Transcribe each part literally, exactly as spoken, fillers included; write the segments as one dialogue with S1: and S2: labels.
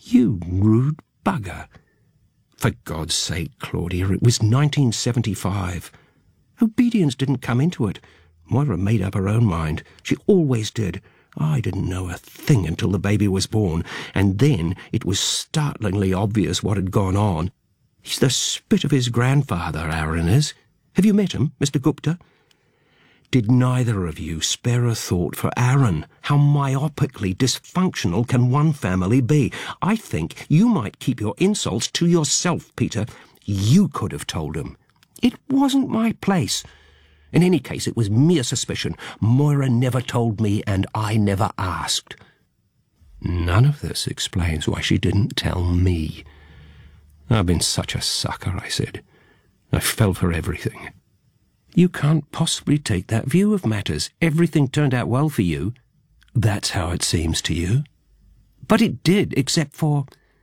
S1: You rude bugger. For God's sake, Claudia, it was nineteen seventy-five. Obedience didn't come into it. Moira made up her own mind. She always did. I didn't know a thing until the baby was born, and then it was startlingly obvious what had gone on. He's the spit of his grandfather, Aaron is. Have you met him, Mister Gupta? Did neither of you spare a thought for Aaron? How myopically dysfunctional can one family be? I think you might keep your insults to yourself, Peter. You could have told him. It wasn't my place. In any case, it was mere suspicion. Moira never told me, and I never asked. None of this explains why she didn't tell me. I've been such a sucker, I said. I fell for everything. You can't possibly take that view of matters. Everything turned out well for you. That's how it seems to you. But it did, except for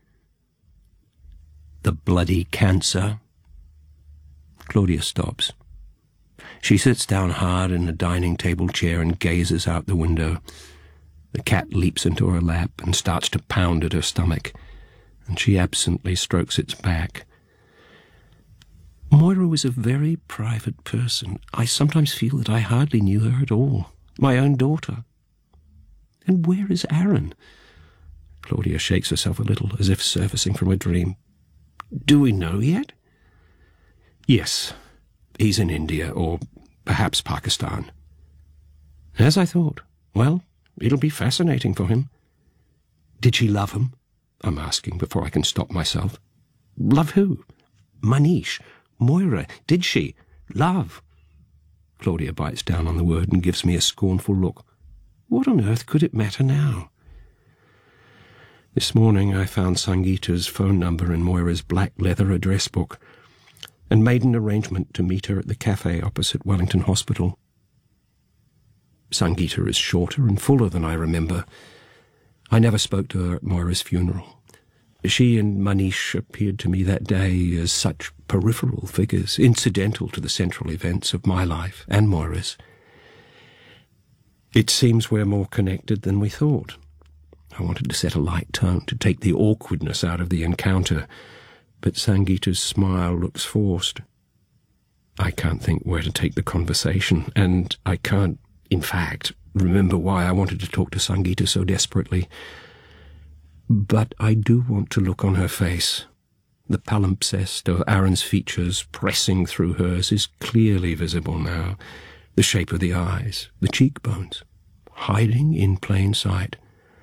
S1: the bloody cancer. Claudia stops. She sits down hard in a dining table chair and gazes out the window. The cat leaps into her lap and starts to pound at her stomach, and she absently strokes its back. Moira was a very private person. I sometimes feel that I hardly knew her at all. My own daughter. And where is Aaron? Claudia shakes herself a little, as if surfacing from a dream. Do we know yet? Yes, he's in India, or perhaps Pakistan. As I thought. Well, it'll be fascinating for him. Did she love him? I'm asking before I can stop myself. Love who? Manish. Moira. Did she? Love. Claudia bites down on the word and gives me a scornful look. What on earth could it matter now? This morning I found Sangeeta's phone number in Moira's black leather address book, and made an arrangement to meet her at the cafe opposite Wellington Hospital. Sangeeta is shorter and fuller than I remember. I never spoke to her at Moira's funeral. She and Manish appeared to me that day as such peripheral figures, incidental to the central events of my life and Moira's. It seems we're more connected than we thought. I wanted to set a light tone, to take the awkwardness out of the encounter, but Sangeeta's smile looks forced. I can't think where to take the conversation, and I can't, in fact, remember why I wanted to talk to Sangeeta so desperately. But I do want to look on her face. The palimpsest of Aaron's features pressing through hers is clearly visible now. The shape of the eyes, the cheekbones, hiding in plain sight.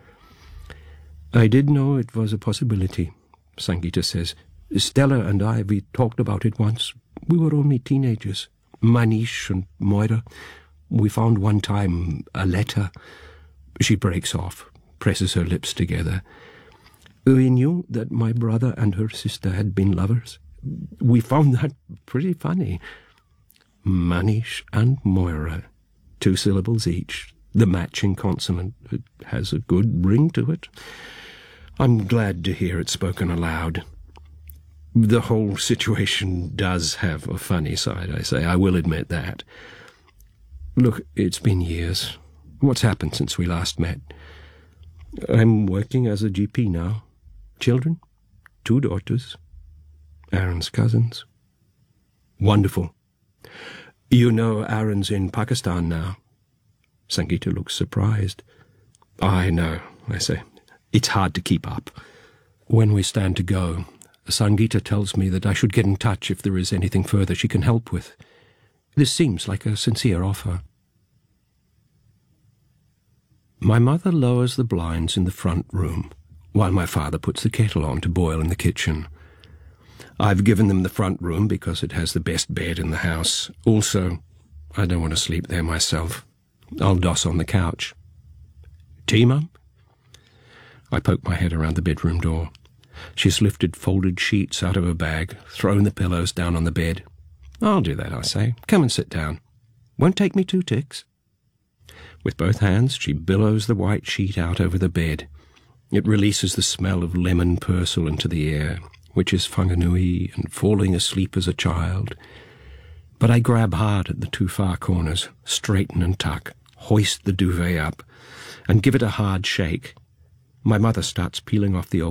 S1: I did know it was a possibility, Sangeeta says. Stella and I, we talked about it once. We were only teenagers. Manish and Moira. We found one time a letter. She breaks off, presses her lips together. We knew that my brother and her sister had been lovers. We found that pretty funny. Manish and Moira. Two syllables each. The matching consonant. It has a good ring to it. I'm glad to hear it spoken aloud. The whole situation does have a funny side, I say. I will admit that. Look, it's been years. What's happened since we last met? I'm working as a G P now. Children? Two daughters. Aaron's cousins. Wonderful. You know Aaron's in Pakistan now. Sangeeta looks surprised. I know, I say. It's hard to keep up. When we stand to go, Sangeeta tells me that I should get in touch if there is anything further she can help with. This seems like a sincere offer. My mother lowers the blinds in the front room, while my father puts the kettle on to boil in the kitchen. I've given them the front room because it has the best bed in the house. Also, I don't want to sleep there myself. I'll doss on the couch. Tea, Mum? I poke my head around the bedroom door. She's lifted folded sheets out of her bag, thrown the pillows down on the bed. I'll do that, I say. Come and sit down. Won't take me two ticks. With both hands, she billows the white sheet out over the bed. It releases the smell of lemon persil into the air, which is whanganui and falling asleep as a child. But I grab hard at the two far corners, straighten and tuck, hoist the duvet up, and give it a hard shake. My mother starts peeling off the old